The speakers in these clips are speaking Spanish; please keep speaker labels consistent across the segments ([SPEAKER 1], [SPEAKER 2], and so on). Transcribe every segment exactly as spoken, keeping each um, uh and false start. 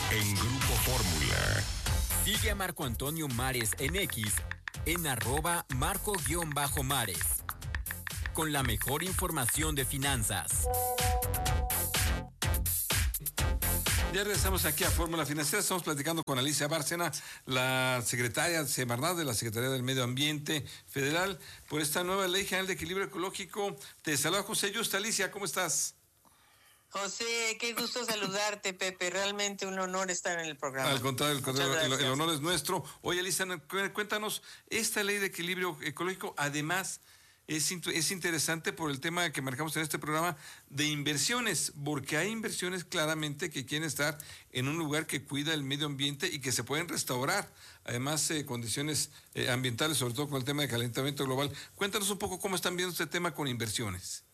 [SPEAKER 1] en Grupo Fórmula.
[SPEAKER 2] Sigue a Marco Antonio Mares en X, en arroba marco-mares. Con la mejor información de finanzas.
[SPEAKER 3] Ya regresamos aquí a Fórmula Financiera. Estamos platicando con Alicia Bárcena, la secretaria Semarnat de la Secretaría del Medio Ambiente Federal, por esta nueva Ley General de Equilibrio Ecológico. Te saluda José Yusta. Alicia, ¿cómo estás?
[SPEAKER 4] José, qué gusto saludarte, Pepe. Realmente un honor estar en el programa.
[SPEAKER 3] Al contrario, el, el, el honor es nuestro. Oye, Alicia, cuéntanos, esta Ley de Equilibrio Ecológico, además, Es, es interesante por el tema que marcamos en este programa de inversiones, porque hay inversiones claramente que quieren estar en un lugar que cuida el medio ambiente y que se pueden restaurar, además eh, condiciones eh, ambientales, sobre todo con el tema de calentamiento global. Cuéntanos un poco cómo están viendo este tema con inversiones.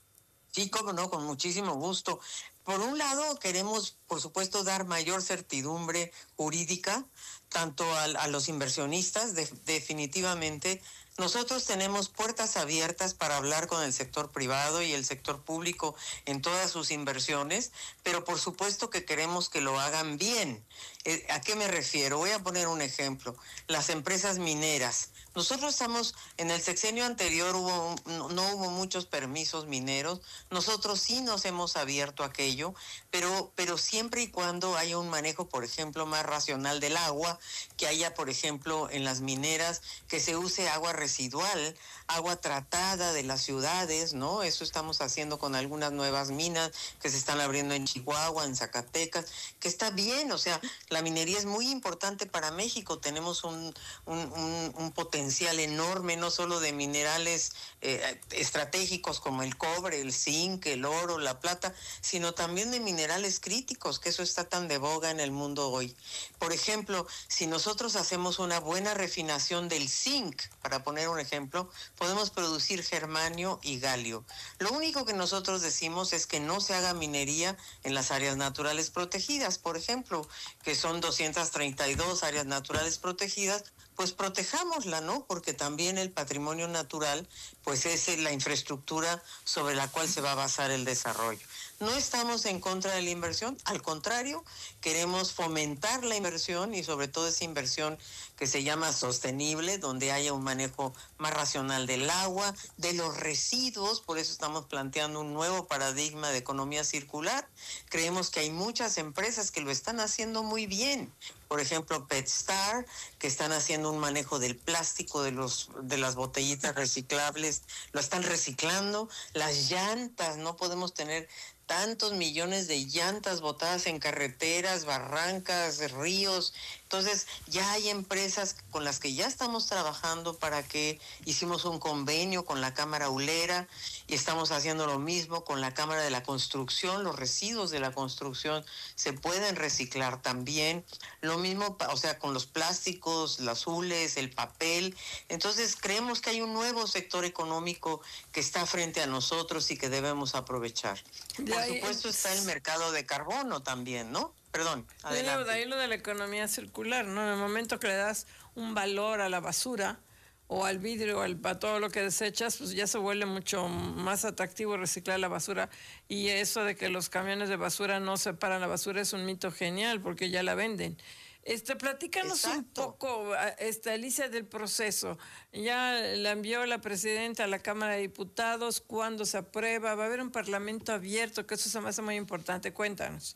[SPEAKER 4] Sí, cómo no, con muchísimo gusto. Por un lado, queremos, por supuesto, dar mayor certidumbre jurídica, tanto a, a los inversionistas, de, definitivamente. Nosotros tenemos puertas abiertas para hablar con el sector privado y el sector público en todas sus inversiones, pero por supuesto que queremos que lo hagan bien. Eh, ¿A qué me refiero? Voy a poner un ejemplo. Las empresas mineras. Nosotros estamos, en el sexenio anterior hubo no, no hubo muchos permisos mineros. Nosotros sí nos hemos abierto a aquello, pero, pero siempre y cuando haya un manejo, por ejemplo, más racional del agua, que haya, por ejemplo, en las mineras, que se use agua residual, agua tratada de las ciudades, ¿no? Eso estamos haciendo con algunas nuevas minas que se están abriendo en Chihuahua, en Zacatecas, que está bien, o sea, la minería es muy importante para México. Tenemos un, un, un, un potencial enorme, no solo de minerales eh, estratégicos como el cobre, el zinc, el oro, la plata, sino también de minerales críticos, que eso está tan de boga en el mundo hoy. Por ejemplo, si nosotros hacemos una buena refinación del zinc, para poner un ejemplo, podemos producir germanio y galio. Lo único que nosotros decimos es que no se haga minería en las áreas naturales protegidas, por ejemplo, que son doscientas treinta y dos áreas naturales protegidas, pues protejámosla, ¿no? Porque también el patrimonio natural, pues es la infraestructura sobre la cual se va a basar el desarrollo. No estamos en contra de la inversión, al contrario, queremos fomentar la inversión y sobre todo esa inversión que se llama sostenible, donde haya un manejo más racional del agua, de los residuos. Por eso estamos planteando un nuevo paradigma de economía circular. Creemos que hay muchas empresas que lo están haciendo muy bien. Por ejemplo, PetStar, que están haciendo un manejo del plástico, de los de las botellitas reciclables, lo están reciclando. Las llantas, no podemos tener tantos millones de llantas botadas en carreteras, barrancas, ríos. Entonces, ya hay empresas con las que ya estamos trabajando para que hicimos un convenio con la Cámara Hulera y estamos haciendo lo mismo con la Cámara de la Construcción. Los residuos de la construcción se pueden reciclar también. Lo mismo, o sea, con los plásticos, las hules, el papel. Entonces, creemos que hay un nuevo sector económico que está frente a nosotros y que debemos aprovechar. Por supuesto está el mercado de carbono también, ¿no? Perdón, adelante.
[SPEAKER 5] De ahí lo de la economía circular, ¿no? En el momento que le das un valor a la basura o al vidrio, al, a todo lo que desechas, pues ya se vuelve mucho más atractivo reciclar la basura. Y eso de que los camiones de basura no separan la basura es un mito genial porque ya la venden. Este, platícanos Exacto. un poco, este, Alicia, del proceso. Ya la envió la presidenta a la Cámara de Diputados. ¿Cuándo se aprueba? ¿Va a haber un parlamento abierto? Que eso se me hace muy importante. Cuéntanos.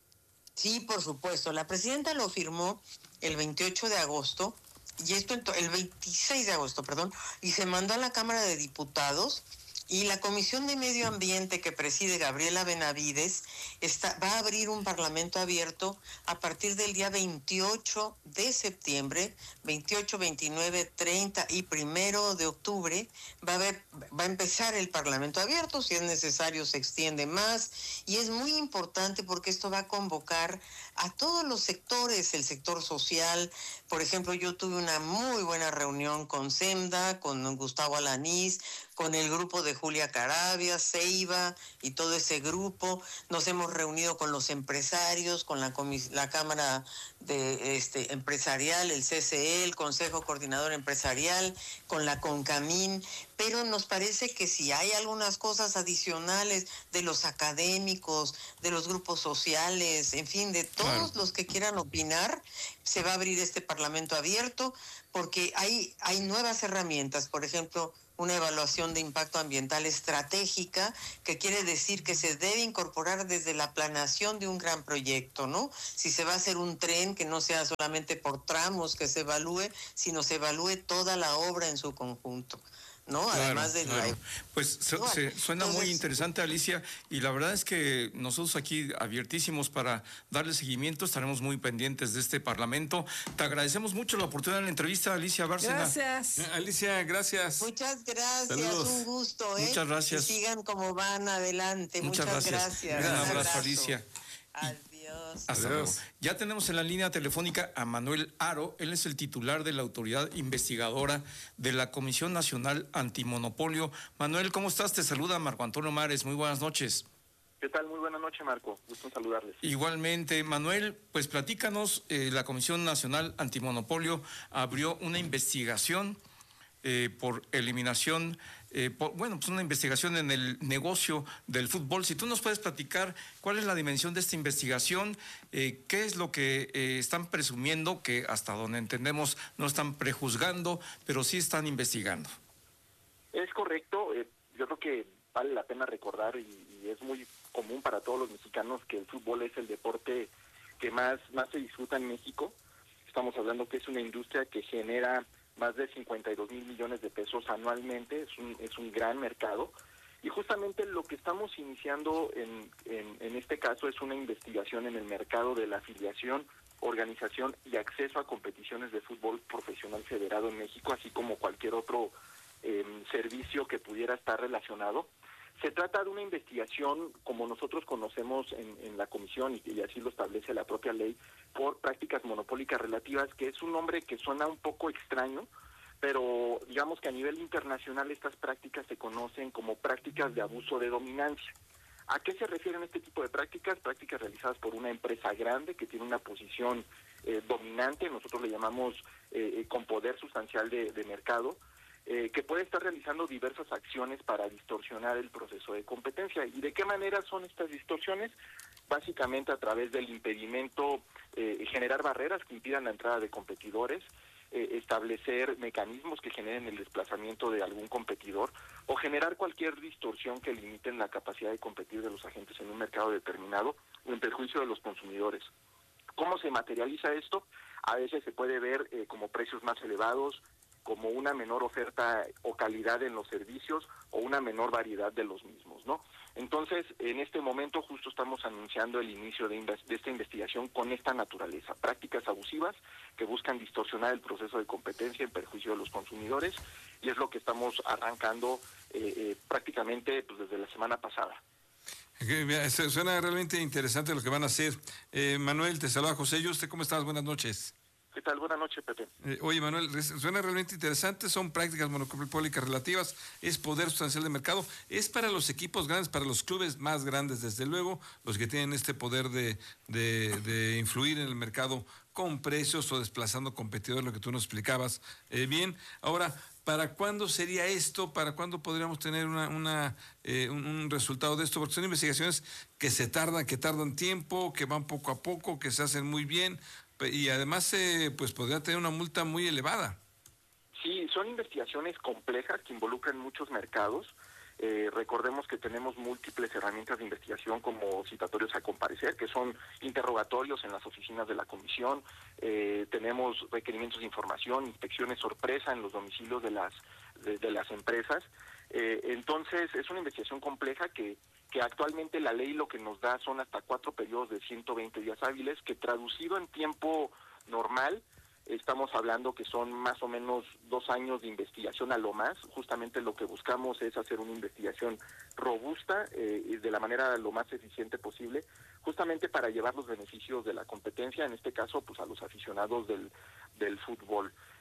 [SPEAKER 4] Sí, por supuesto. La presidenta lo firmó el veintiocho de agosto, y esto el veintiséis de agosto, perdón, y se mandó a la Cámara de Diputados. Y la Comisión de Medio Ambiente que preside Gabriela Benavides está, va a abrir un parlamento abierto a partir del día veintiocho de septiembre, veintiocho, veintinueve, treinta y primero de octubre. Va a haber, va a empezar el parlamento abierto, si es necesario se extiende más, y es muy importante porque esto va a convocar a todos los sectores, el sector social. Por ejemplo, yo tuve una muy buena reunión con SEMDA, con Gustavo Alanís, con el grupo de Julia Caravia, Ceiba y todo ese grupo. Nos hemos reunido con los empresarios, con la, comis- la Cámara de este empresarial, el C C E, el Consejo Coordinador Empresarial, con la CONCAMIN, pero nos parece que si hay algunas cosas adicionales de los académicos, de los grupos sociales, en fin, de todos
[SPEAKER 3] Claro.
[SPEAKER 4] los que quieran opinar, se va a abrir este Parlamento abierto, porque hay, hay nuevas herramientas, por ejemplo, una evaluación de impacto ambiental estratégica, que quiere decir que se debe incorporar desde la planeación de un gran proyecto, ¿no? Si se va a hacer un tren, que no sea solamente por tramos que se evalúe, sino se evalúe toda la obra en su conjunto, ¿no?
[SPEAKER 6] Claro,
[SPEAKER 4] Además de
[SPEAKER 6] claro.
[SPEAKER 4] la...
[SPEAKER 6] Pues se, se, suena
[SPEAKER 4] Entonces,
[SPEAKER 6] muy interesante, Alicia, y la verdad es que nosotros aquí abiertísimos para darle seguimiento, estaremos muy pendientes de este Parlamento. Te agradecemos mucho la oportunidad de la entrevista, Alicia Bárcena.
[SPEAKER 5] Gracias.
[SPEAKER 3] Eh, Alicia, gracias.
[SPEAKER 4] Muchas gracias,
[SPEAKER 3] Saludos.
[SPEAKER 4] un gusto, ¿eh?
[SPEAKER 6] Muchas gracias.
[SPEAKER 4] Que sigan como van adelante.
[SPEAKER 6] Muchas,
[SPEAKER 4] Muchas,
[SPEAKER 6] gracias.
[SPEAKER 4] gracias.
[SPEAKER 6] Un
[SPEAKER 4] Un
[SPEAKER 6] abrazo,
[SPEAKER 4] abrazo.
[SPEAKER 6] Alicia.
[SPEAKER 4] Adiós.
[SPEAKER 6] Hasta
[SPEAKER 3] Adiós.
[SPEAKER 6] luego. Ya tenemos en la línea telefónica a Manuel Aro. Él es el titular de la autoridad investigadora de la Comisión Nacional Antimonopolio. Manuel, ¿cómo estás? Te saluda Marco Antonio Mares. Muy buenas noches.
[SPEAKER 7] ¿Qué tal? Muy buena noche, Marco. Gusto en saludarles.
[SPEAKER 6] Igualmente, Manuel, pues platícanos, eh, la Comisión Nacional Antimonopolio abrió una investigación eh, por eliminación, eh, por, bueno, pues una investigación en el negocio del fútbol. Si tú nos puedes platicar cuál es la dimensión de esta investigación, eh, qué es lo que eh, están presumiendo, que hasta donde entendemos no están prejuzgando, pero sí están investigando.
[SPEAKER 7] Es correcto. Eh, yo creo que vale la pena recordar, y, y es muy común para todos los mexicanos, que el fútbol es el deporte que más, más se disfruta en México. Estamos hablando que es una industria que genera más de cincuenta y dos mil millones de pesos anualmente. Es un, es un gran mercado. Y justamente lo que estamos iniciando en, en, en este caso es una investigación en el mercado de la afiliación, organización y acceso a competiciones de fútbol profesional federado en México, así como cualquier otro eh, servicio que pudiera estar relacionado. Se trata de una investigación, como nosotros conocemos en, en la comisión, y, y así lo establece la propia ley, por prácticas monopólicas relativas, que es un nombre que suena un poco extraño, pero digamos que a nivel internacional estas prácticas se conocen como prácticas de abuso de dominancia. ¿A qué se refieren este tipo de prácticas? Prácticas realizadas por una empresa grande que tiene una posición eh, dominante, nosotros le llamamos eh, con poder sustancial de, de mercado, Eh, que puede estar realizando diversas acciones para distorsionar el proceso de competencia. ¿Y de qué manera son estas distorsiones? Básicamente a través del impedimento, eh, generar barreras que impidan la entrada de competidores, eh, establecer mecanismos que generen el desplazamiento de algún competidor, o generar cualquier distorsión que limiten la capacidad de competir de los agentes en un mercado determinado o en perjuicio de los consumidores. ¿Cómo se materializa esto? A veces se puede ver eh, como precios más elevados, como una menor oferta o calidad en los servicios, o una menor variedad de los mismos, ¿no? Entonces, en este momento justo estamos anunciando el inicio de, de esta investigación con esta naturaleza, prácticas abusivas que buscan distorsionar el proceso de competencia en perjuicio de los consumidores, y es lo que estamos arrancando eh, eh, prácticamente pues, desde la semana pasada.
[SPEAKER 3] Suena realmente interesante lo que van a hacer. Eh, Manuel, te saluda José Yuste. ¿Cómo estás? Buenas noches.
[SPEAKER 7] ¿Qué tal? Buenas noches, Pepe.
[SPEAKER 3] Eh, oye, Manuel, suena realmente interesante, son prácticas monopólicas relativas, es poder sustancial de mercado, es para los equipos grandes, para los clubes más grandes, desde luego, los que tienen este poder de, de, de influir en el mercado con precios o desplazando competidores, lo que tú nos explicabas. Eh, bien, ahora, ¿para cuándo sería esto? ¿Para cuándo podríamos tener una, una, eh, un, un resultado de esto? Porque son investigaciones que se tardan, que tardan tiempo, que van poco a poco, que se hacen muy bien, y además eh, pues podría tener una multa muy elevada.
[SPEAKER 7] Sí, son investigaciones complejas que involucran muchos mercados. Eh, recordemos que tenemos múltiples herramientas de investigación, como citatorios a comparecer, que son interrogatorios en las oficinas de la comisión. Eh, tenemos requerimientos de información, inspecciones sorpresa en los domicilios de las de, de las empresas. Eh, entonces es una investigación compleja que que actualmente la ley lo que nos da son hasta cuatro periodos de ciento veinte días hábiles, que traducido en tiempo normal estamos hablando que son más o menos dos años de investigación a lo más. Justamente lo que buscamos es hacer una investigación robusta eh, y de la manera lo más eficiente posible, justamente para llevar los beneficios de la competencia, en este caso pues a los aficionados del, del fútbol.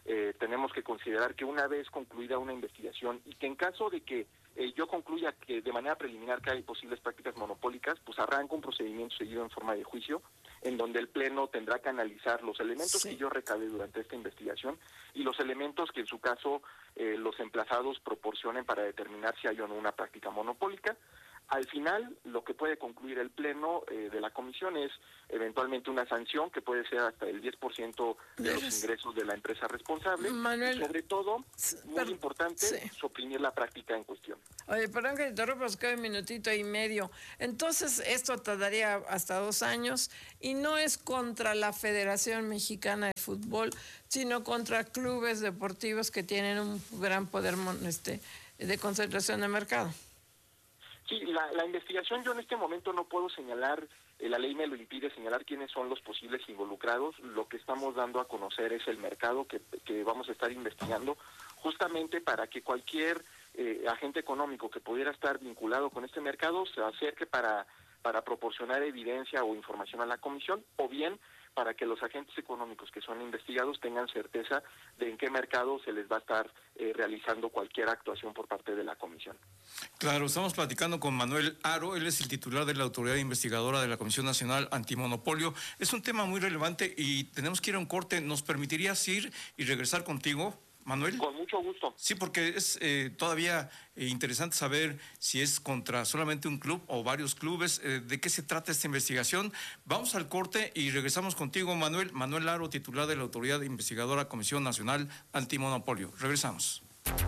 [SPEAKER 7] eh, tenemos que considerar que una vez concluida una investigación y que en caso de que eh, yo concluya que de manera preliminar que hay posibles prácticas monopólicas, pues arranca un procedimiento seguido en forma de juicio, en donde el Pleno tendrá que analizar los elementos sí. que yo recabe durante esta investigación y los elementos que en su caso eh, los emplazados proporcionen para determinar si hay o no una práctica monopólica. Al final, lo que puede concluir el Pleno eh, de la Comisión es eventualmente una sanción que puede ser hasta el diez por ciento de los ingresos de la empresa responsable.
[SPEAKER 5] Manuel,
[SPEAKER 7] y sobre todo, muy
[SPEAKER 5] pero,
[SPEAKER 7] importante,
[SPEAKER 5] sí.
[SPEAKER 7] suprimir la práctica en cuestión.
[SPEAKER 5] Oye, perdón que te interrumpa, nos queda un minutito y medio. Entonces, esto tardaría hasta dos años y no es contra la Federación Mexicana de Fútbol, sino contra clubes deportivos que tienen un gran poder este, de concentración de mercado.
[SPEAKER 7] Sí, la, la investigación yo en este momento no puedo señalar, eh, la ley me lo impide señalar quiénes son los posibles involucrados. Lo que estamos dando a conocer es el mercado que, que vamos a estar investigando, justamente para que cualquier eh, agente económico que pudiera estar vinculado con este mercado se acerque para, para proporcionar evidencia o información a la comisión, o bien para que los agentes económicos que son investigados tengan certeza de en qué mercado se les va a estar eh, realizando cualquier actuación por parte de la comisión.
[SPEAKER 6] Claro, estamos platicando con Manuel Haro, él es el titular de la autoridad investigadora de la Comisión Nacional Antimonopolio. Es un tema muy relevante y tenemos que ir a un corte. ¿Nos permitirías ir y regresar contigo, Manuel?
[SPEAKER 7] Con mucho gusto.
[SPEAKER 6] Sí, porque es eh, todavía eh, interesante saber si es contra solamente un club o varios clubes, eh, de qué se trata esta investigación. Vamos al corte y regresamos contigo, Manuel. Manuel Haro, titular de la Autoridad Investigadora Comisión Nacional Antimonopolio. Regresamos.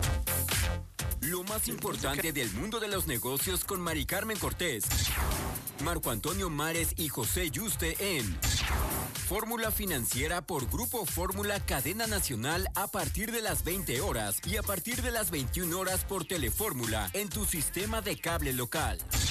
[SPEAKER 2] Lo más importante del mundo de los negocios con Mari Carmen Cortés, Marco Antonio Mares y José Yuste en Fórmula Financiera por Grupo Fórmula Cadena Nacional a partir de las veinte horas y a partir de las veintiuna horas por Telefórmula en tu sistema de cable local.